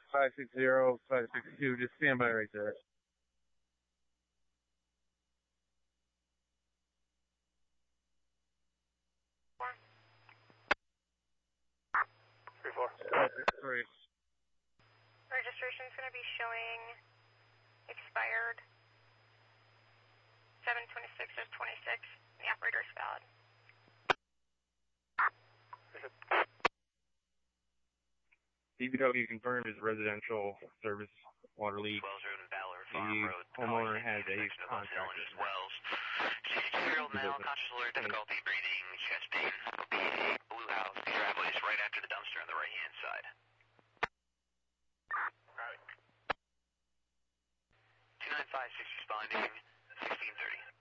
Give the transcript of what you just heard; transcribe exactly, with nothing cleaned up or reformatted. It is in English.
five six zero, five six two, just stand by right there. three four. Three. Registration is going to be showing expired seven twenty-six of twenty-six. The operator is valid. D P W confirmed is residential service water leak. Wells Road and Valor The Farm Road. homeowner has a contractor. Wells. sixty-two-year-old male, conscious alert, difficulty breathing, chest pain. Will be a blue house. The driveway is right after the dumpster on the right-hand side. two nine five six responding, sixteen thirty.